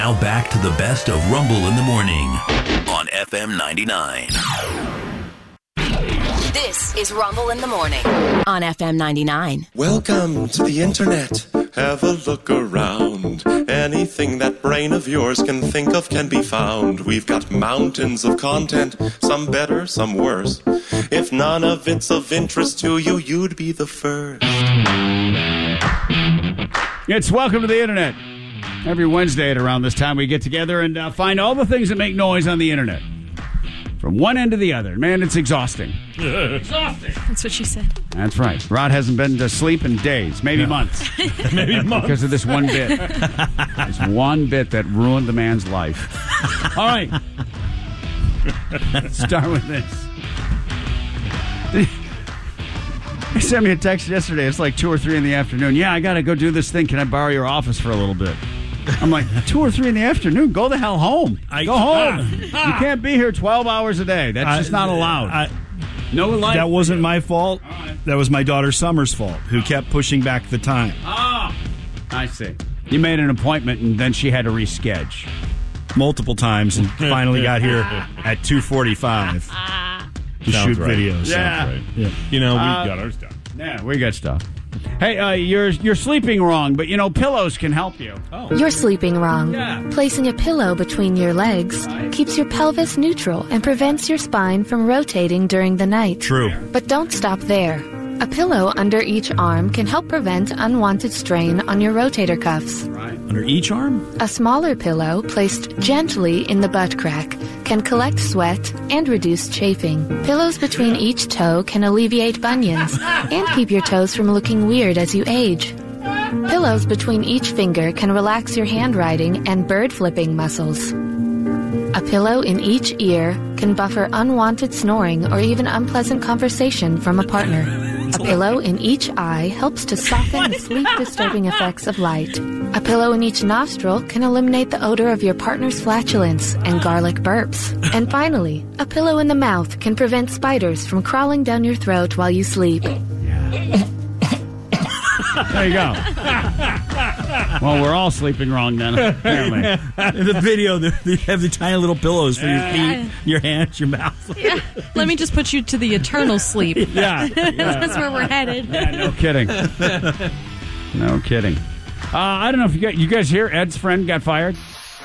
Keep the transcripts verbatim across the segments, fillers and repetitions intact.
Now back to the best of Rumble in the Morning on F M ninety-nine. This is Rumble in the Morning on F M ninety-nine. Welcome to the internet. Have a look around. Anything that brain of yours can think of can be found. We've got mountains of content, some better, some worse. If none of it's of interest to you, you'd be the first. It's Welcome to the Internet. Every Wednesday at around this time, we get together and uh, find all the things that make noise on the internet. From one end to the other. Man, it's exhausting. Exhausting. That's what she said. That's right. Rod hasn't been to sleep in days, maybe no. months. maybe months. Because of this one bit. This one bit that ruined the man's life. All right. Let's start with this. He sent me a text yesterday. It's like two or three in the afternoon. Yeah, I got to go do this thing. Can I borrow your office for a little bit? I'm like, two or three in the afternoon? Go the hell home. I, go home. Uh, you can't be here twelve hours a day. That's I, just not allowed. I, no life. That wasn't my fault. Right. That was my daughter Summer's fault, who kept pushing back the time. Oh, I see. You made an appointment, and then she had to reschedule. Multiple times, and finally got here at two forty-five to shoot right. videos. Yeah. Right. yeah. You know, we uh, got our stuff. Yeah, we got stuff. Hey, uh, you're you're sleeping wrong, but, you know, pillows can help you. Oh. You're sleeping wrong. Yeah. Placing a pillow between your legs right. keeps your pelvis neutral and prevents your spine from rotating during the night. True. But don't stop there. A pillow under each arm can help prevent unwanted strain on your rotator cuffs. Right. Under each arm? A smaller pillow placed gently in the butt crack can collect sweat and reduce chafing. Pillows between each toe can alleviate bunions and keep your toes from looking weird as you age. Pillows between each finger can relax your handwriting and bird flipping muscles. A pillow in each ear can buffer unwanted snoring or even unpleasant conversation from a partner. A pillow in each eye helps to soften the sleep-disturbing effects of light. A pillow in each nostril can eliminate the odor of your partner's flatulence and garlic burps. And finally, a pillow in the mouth can prevent spiders from crawling down your throat while you sleep. Yeah. There you go. Well, we're all sleeping wrong then, apparently. In the video, they have the tiny little pillows for your feet, your hands, your mouth. Yeah. Let me just put you to the eternal sleep. Yeah. yeah. That's where we're headed. Yeah, no kidding. No kidding. Uh, I don't know if you got, you guys hear Ed's friend got fired?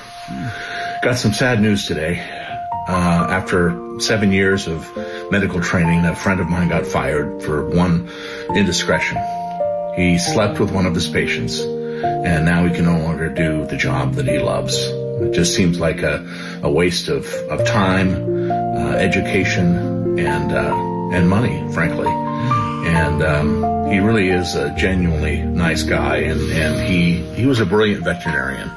Got some sad news today. Uh, after seven years of medical training, a friend of mine got fired for one indiscretion. He slept with one of his patients, and now he can no longer do the job that he loves. It just seems like a, a waste of, of time, uh, education, and uh, and money, frankly. And um, he really is a genuinely nice guy, and, and he, he was a brilliant veterinarian.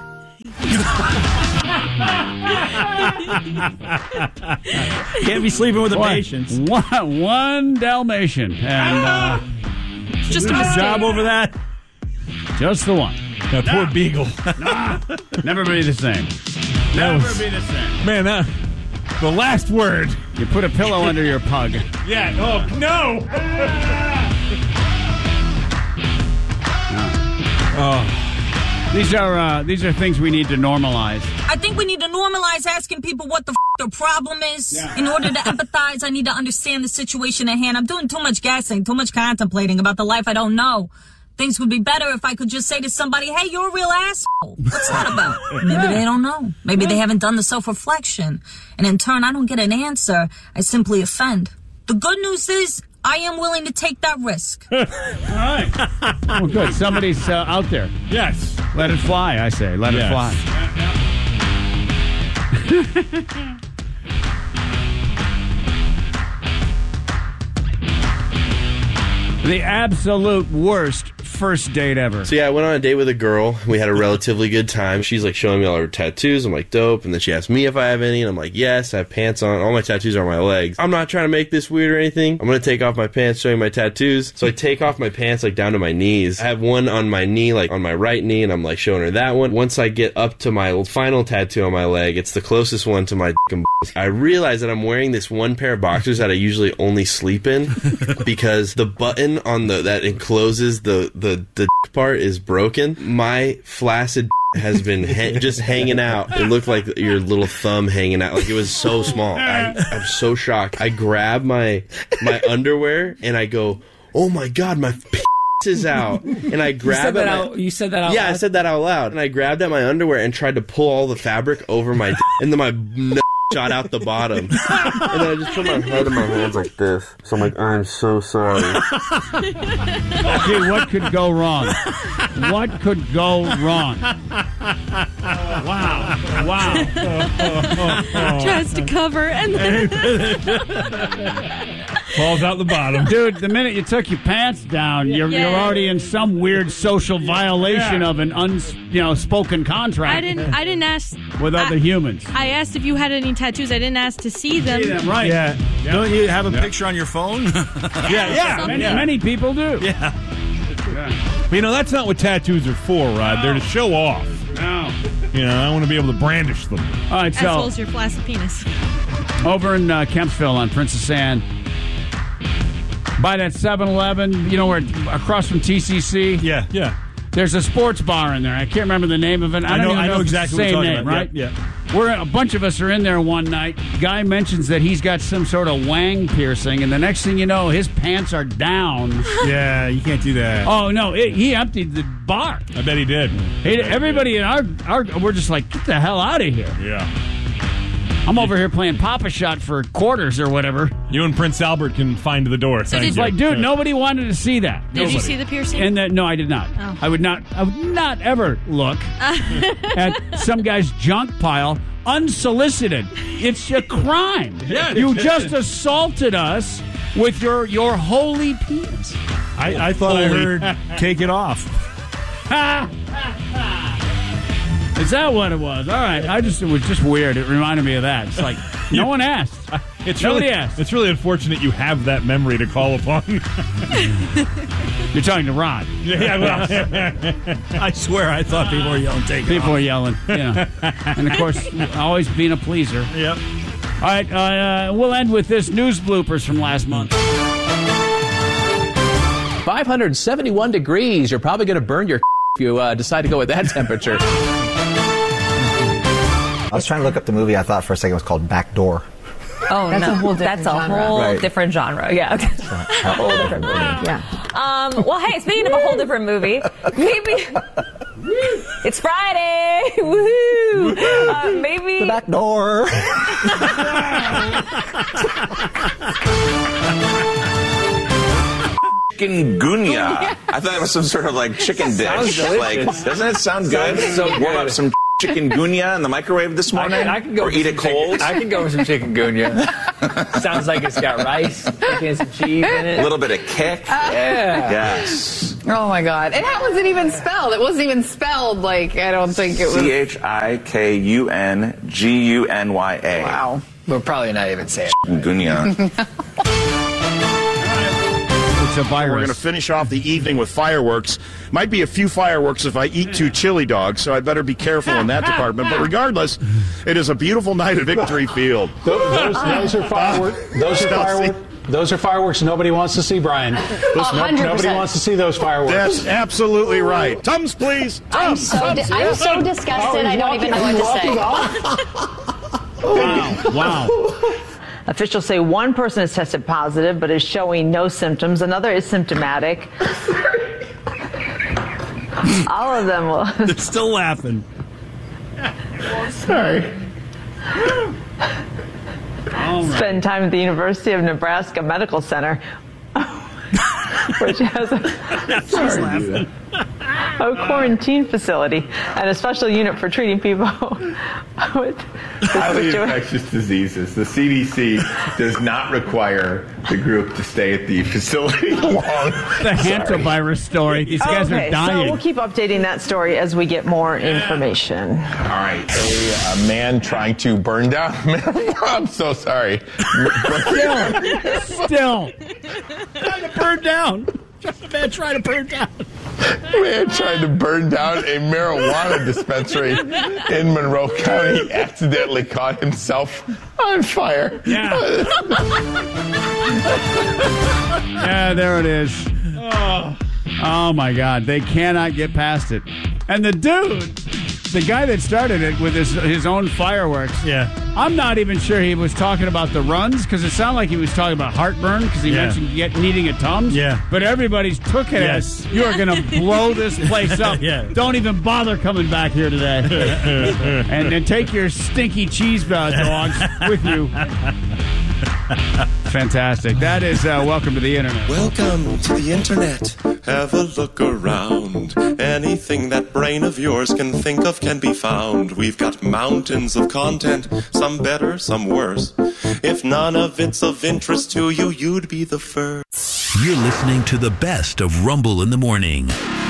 Can't be sleeping with the one, patients. One, one Dalmatian. And uh, just a job over that. Just the one. That poor beagle. Nah. Never be the same. Never was, be the same. Man, that, the last word. You put a pillow under your pug. Yeah. Oh, no. Oh. These are uh, these are things we need to normalize. I think we need to normalize asking people what the f*** their problem is. Yeah. In order to empathize, I need to understand the situation at hand. I'm doing too much guessing, too much contemplating about the life I don't know. Things would be better if I could just say to somebody, hey, you're a real asshole. What's that about? Maybe they don't know. Maybe they haven't done the self-reflection. And in turn, I don't get an answer. I simply offend. The good news is I am willing to take that risk. All right. Well, good. Somebody's uh, out there. Yes. Let it fly, I say. Let yes. it fly. The absolute worst first date ever. So yeah, I went on a date with a girl. We had a relatively good time. She's like showing me all her tattoos. I'm like, dope. And then she asked me if I have any, and I'm like, yes, I have pants on. All my tattoos are on my legs. I'm not trying to make this weird or anything. I'm gonna take off my pants, show you my tattoos. So I take off my pants like down to my knees. I have one on my knee, like on my right knee, and I'm like showing her that one. Once I get up to my final tattoo on my leg, it's the closest one to my dick and balls. I realize that I'm wearing this one pair of boxers that I usually only sleep in because the button on the that encloses the the the dick part is broken. My flaccid has been ha- just hanging out. It looked like your little thumb hanging out. Like it was so small. I, I'm so shocked. I grab my my underwear and I go, "Oh my god, my p- is out!" And I grab you said it. That out, you said that out Yeah, loud? I said that out loud. And I grabbed at my underwear and tried to pull all the fabric over my, d- and then my n- shot out the bottom. And then I just put my head in my hands like this. So I'm like, I'm so sorry. Gee, what could go wrong? What could go wrong? Wow. Wow. Tries to cover and then falls out the bottom. Dude, the minute you took your pants down, you're, Yeah. you're already in some weird social violation Yeah. of an uns, you know, spoken contract I didn't. I didn't ask. with other I, humans. I asked if you had any tattoos. I didn't ask to see them. See them, right? Yeah. Don't you have a picture on your phone? Yeah, yeah. Many, yeah. many people do. Yeah. But, you know, that's not what tattoos are for, Rod. They're to show off. No. You know, I want to be able to brandish them. All right, As well so as your flaccid penis. over in uh, Kempsville on Princess Anne, by that seven eleven, you know, where across from T C C, Yeah. Yeah. there's a sports bar in there. I can't remember the name of it. I, I don't know- even I know if it's exactly the what same you're talking name, about. right? Yeah, We're a bunch of us are in there one night. Guy mentions that he's got some sort of wang piercing, and the next thing you know, his pants are down. Yeah, you can't do that. Oh no, it, he emptied the bar. I bet he did. He, everybody in our, our, we're just like, get the hell out of here. Yeah. I'm over here playing Papa Shot for quarters or whatever. You and Prince Albert can find the door. So Thank did- you. Like, dude, nobody wanted to see that. Did Nobody. you see the piercing? And that, no, I did not. Oh. I would not. I would not ever look at some guy's junk pile unsolicited. It's a crime. Yeah, you it is. just assaulted us with your your holy penis. I, I thought I Holy- heard take it off. Is that what it was? All right. I just it was just weird. It reminded me of that. It's like no one asked. It's Nobody really, asked. It's really unfortunate you have that memory to call upon. You're talking to Rod. Yeah, well, I swear I thought people were yelling take it People off. are yelling, you know. And of course, always being a pleaser. Yep. All right, uh, we'll end with this news bloopers from last month. five hundred seventy-one degrees. You're probably going to burn your if you uh, decide to go with that temperature. I was trying to look up the movie. I thought for a second it was called Backdoor. Oh, That's no. a whole That's a different genre. whole Right. different genre. Yeah. Okay. A whole different movie. Yeah. Um, well, hey, speaking of a whole different movie, maybe it's Friday. Woohoo! Uh, maybe The Backdoor. Chikungunya. I thought it was some sort of like chicken Sounds dish. Like, delicious. doesn't it sound good? Sounds so Warm good. up some chikungunya in the microwave this morning, I can, I can go or with eat some it cold. Chicken, I can go with some chikungunya. Sounds like it's got rice, chicken, and some cheese in it. A little bit of kick. Yeah. Yes. Oh my God! And how was it even spelled? It wasn't even spelled like I don't think it was. C H I K U N G U N Y A. Wow. We're probably not even saying Chikungunya. It's a virus. We're going to finish off the evening with fireworks. Might be a few fireworks if I eat two chili dogs, so I better be careful in that department. But regardless, it is a beautiful night at Victory Field. Those, those, those are fireworks. Those are fireworks. Those are fireworks nobody wants to see, Brian. Listen, no, nobody wants to see those fireworks. That's absolutely right. Tums, please. I'm Tums, so Tums, di- I'm yes. so disgusted. Oh, I don't he's even know what walking- to say. Wow. Wow. Officials say one person has tested positive but is showing no symptoms. Another is symptomatic. All of them will. They're still laughing. Sorry. Spend time at the University of Nebraska Medical Center, which has a, Sorry. a quarantine facility and a special unit for treating people with Highly situa- infectious diseases. The C D C does not require the group to stay at the facility long. The hantavirus story. These guys okay, are dying. so we'll keep updating that story as we get more information. All right, a, a man trying to burn down. I'm so sorry. Still, still. Trying to burn down. Just a man trying to burn down. Man trying to burn down a marijuana dispensary in Monroe County accidentally caught himself on fire. Yeah. Yeah, there it is. Oh. Oh my God, they cannot get past it. And the dude the guy that started it with his his own fireworks. Yeah. I'm not even sure he was talking about the runs because it sounded like he was talking about heartburn because he Yeah. mentioned get, needing a Tums. Yeah. But everybody's took it Yes. as you are going to blow this place up. Yeah. Don't even bother coming back here today. and then take your stinky cheese uh, dogs with you. Fantastic. That is uh, welcome to the internet. Welcome to the internet. Have a look around. Anything that brain of yours can think of can be found. We've got mountains of content, some better, some worse. If none of it's of interest to you, you'd be the first. You're listening to the best of Rumble in the Morning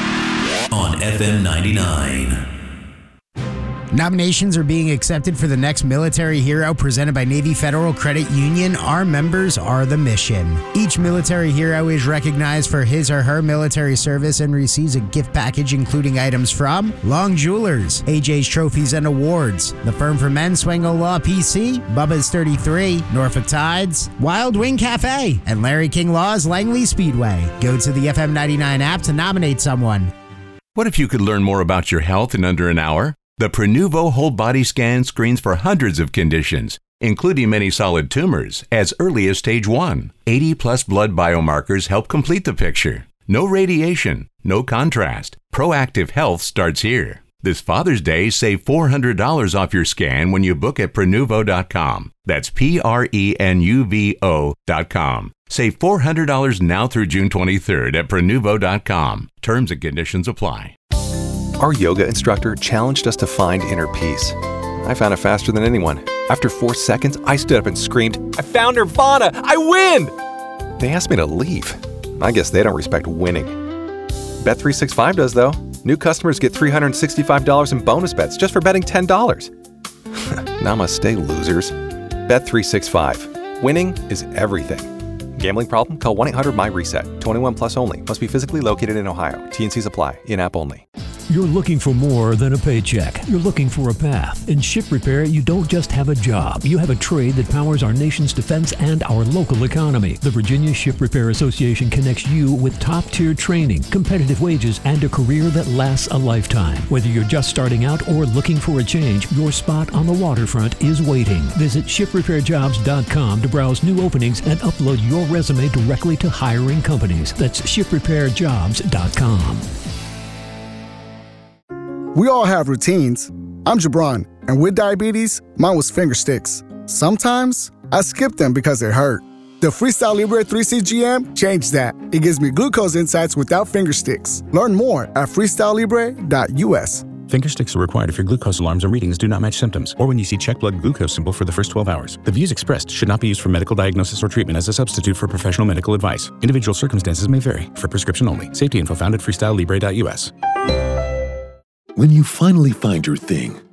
on F M ninety-nine. Nominations are being accepted for the next military hero presented by Navy Federal Credit Union. Our members are the mission. Each military hero is recognized for his or her military service and receives a gift package including items from Long Jewelers, A J's Trophies and Awards, The Firm for Men, Swango Law P C, Bubba's thirty-three, Norfolk Tides, Wild Wing Cafe, and Larry King Law's Langley Speedway. Go to the F M ninety-nine app to nominate someone. What if you could learn more about your health in under an hour? The Prenuvo whole body scan screens for hundreds of conditions, including many solid tumors, as early as stage one. eighty plus blood biomarkers help complete the picture. No radiation, no contrast. Proactive health starts here. This Father's Day, save four hundred dollars off your scan when you book at Prenuvo dot com. That's P R E N U V O dot com. Save four hundred dollars now through June twenty-third at Prenuvo dot com. Terms and conditions apply. Our yoga instructor challenged us to find inner peace. I found it faster than anyone. After four seconds, I stood up and screamed, "I found Nirvana! I win!" They asked me to leave. I guess they don't respect winning. Bet three sixty-five does, though. New customers get three hundred sixty-five dollars in bonus bets just for betting ten dollars. Namaste, losers. Bet three sixty-five. Winning is everything. Gambling problem? Call one eight hundred my reset. twenty-one plus only. Must be physically located in Ohio. T and Cs apply. In-app only. You're looking for more than a paycheck. You're looking for a path. In Ship Repair, you don't just have a job. You have a trade that powers our nation's defense and our local economy. The Virginia Ship Repair Association connects you with top-tier training, competitive wages, and a career that lasts a lifetime. Whether you're just starting out or looking for a change, your spot on the waterfront is waiting. Visit ship repair jobs dot com to browse new openings and upload your resume directly to hiring companies. That's ship repair jobs dot com. We all have routines. I'm Jabron, and with diabetes, mine was finger sticks. Sometimes I skip them because they hurt. The Freestyle Libre three C G M changed that. It gives me glucose insights without finger sticks. Learn more at freestyle libre dot U S. Finger sticks are required if your glucose alarms or readings do not match symptoms, or when you see check blood glucose symbol for the first twelve hours. The views expressed should not be used for medical diagnosis or treatment as a substitute for professional medical advice. Individual circumstances may vary. For prescription only. Safety info found at freestyle libre dot U S. When you finally find your thing,